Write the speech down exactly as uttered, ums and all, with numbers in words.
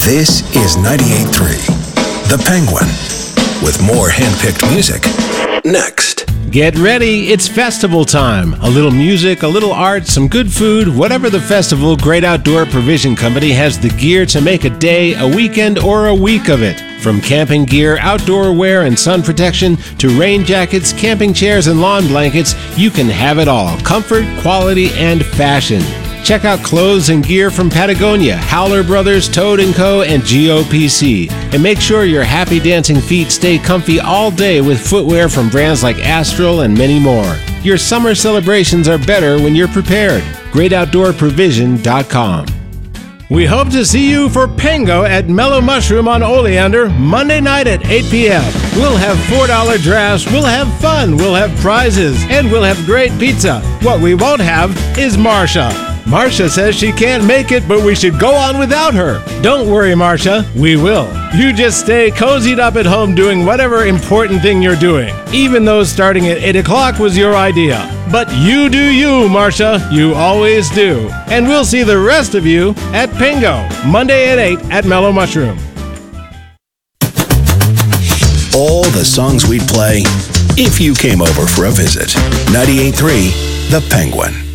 This is ninety-eight point three, The Penguin, with more hand-picked music. Next. Get ready, it's festival time. A little music, a little art, some good food, whatever the festival, Great Outdoor Provision Company has the gear to make a day, a weekend, or a week of it. From camping gear, outdoor wear, and sun protection, to rain jackets, camping chairs, and lawn blankets, you can have it all. Comfort, quality, and fashion. Check out clothes and gear from Patagonia, Howler Brothers, Toad and Co., and G O P C. And make sure your happy dancing feet stay comfy all day with footwear from brands like Astral and many more. Your summer celebrations are better when you're prepared. great outdoor provision dot com. We hope to see you for Pengo at Mellow Mushroom on Oleander Monday night at eight p.m. We'll have four dollar drafts, we'll have fun, we'll have prizes, and we'll have great pizza. What we won't have is Marsha. Marsha says she can't make it, but we should go on without her. Don't worry, Marsha, we will. You just stay cozied up at home doing whatever important thing you're doing, even though starting at eight o'clock was your idea. But you do you, Marsha, you always do. And we'll see the rest of you at Pingo, Monday at eight at Mellow Mushroom. All the songs we'd play if you came over for a visit. ninety-eight point three, The Penguin.